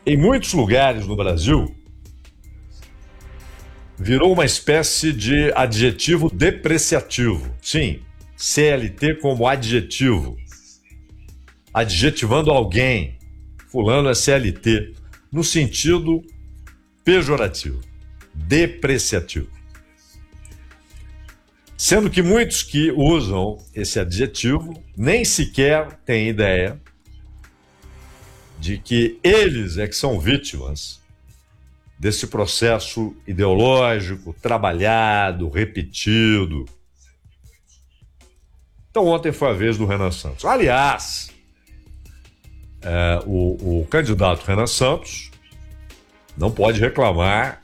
Em muitos lugares no Brasil, virou uma espécie de adjetivo depreciativo. Sim, CLT como adjetivo. Adjetivando alguém. Fulano é CLT. No sentido pejorativo. Depreciativo. Sendo que muitos que usam esse adjetivo nem sequer têm ideia de que eles é que são vítimas desse processo ideológico, trabalhado, repetido. Então ontem foi a vez do Renan Santos. Aliás, o candidato Renan Santos não pode reclamar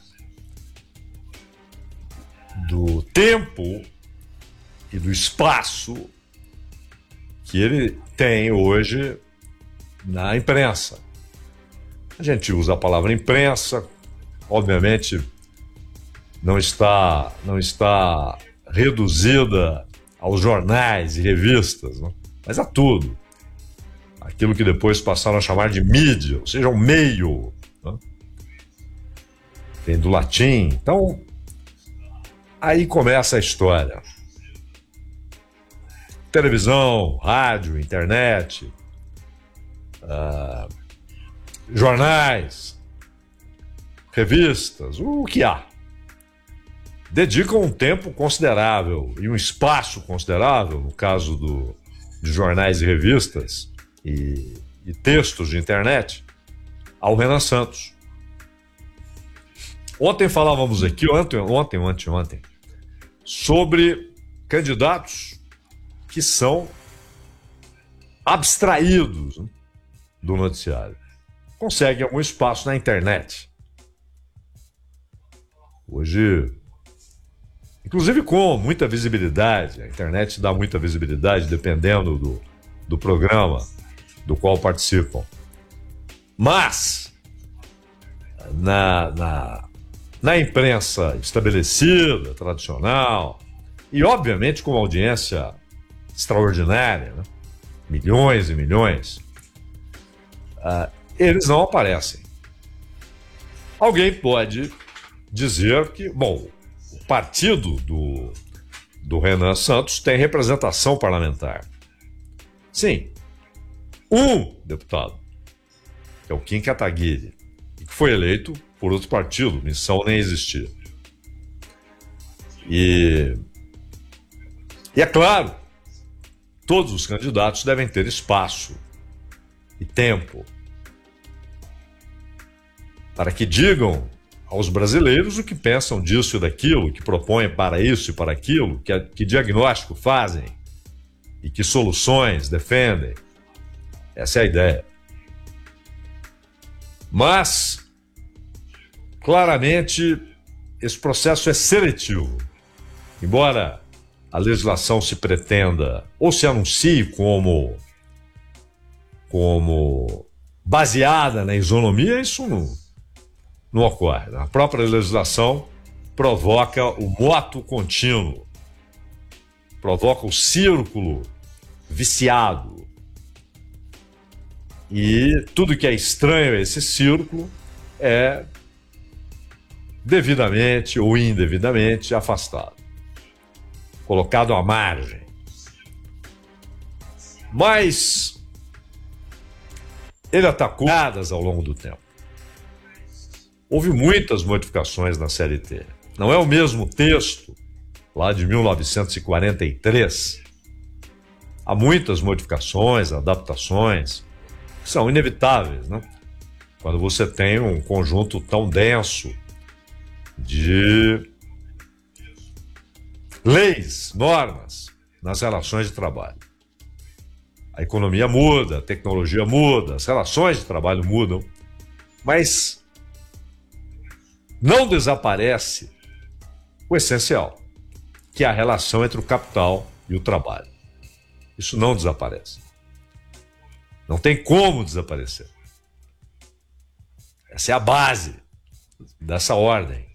do tempo e do espaço que ele tem hoje na imprensa. A gente usa a palavra imprensa, obviamente não está reduzida aos jornais e revistas, né? Mas a tudo. Aquilo que depois passaram a chamar de mídia, ou seja, o meio, né? Vem do latim. Então, aí começa a história. Televisão, rádio, internet, jornais, revistas, o que há. Dedicam um tempo considerável e um espaço considerável, no caso de jornais e revistas e textos de internet, ao Renan Santos. Ontem falávamos aqui, ontem, sobre candidatos que são abstraídos, né, do noticiário. Conseguem algum espaço na internet. Hoje, inclusive com muita visibilidade, a internet dá muita visibilidade dependendo do programa do qual participam. Mas, na imprensa estabelecida, tradicional, e obviamente com uma audiência extraordinária, né? Milhões e milhões, eles não aparecem. Alguém pode dizer que, bom, o partido do Renan Santos tem representação parlamentar. Sim, um deputado, que é o Kim Kataguiri, que foi eleito por outro partido, missão nem existia. E é claro, todos os candidatos devem ter espaço e tempo para que digam aos brasileiros o que pensam disso e daquilo, que propõem para isso e para aquilo, que diagnóstico fazem e que soluções defendem. Essa é a ideia. Mas, claramente, esse processo é seletivo. Embora a legislação se pretenda ou se anuncie como baseada na isonomia, isso não ocorre. A própria legislação provoca o moto contínuo, provoca o círculo viciado. E tudo que é estranho a esse círculo é devidamente ou indevidamente afastado, colocado à margem. Mas ele atacou ao longo do tempo. Houve muitas modificações na CLT. Não é o mesmo texto lá de 1943. Há muitas modificações, adaptações, que são inevitáveis, né? Quando você tem um conjunto tão denso de leis, normas nas relações de trabalho. A economia muda, a tecnologia muda, as relações de trabalho mudam, mas não desaparece o essencial, que é a relação entre o capital e o trabalho. Isso não desaparece. Não tem como desaparecer. Essa é a base dessa ordem.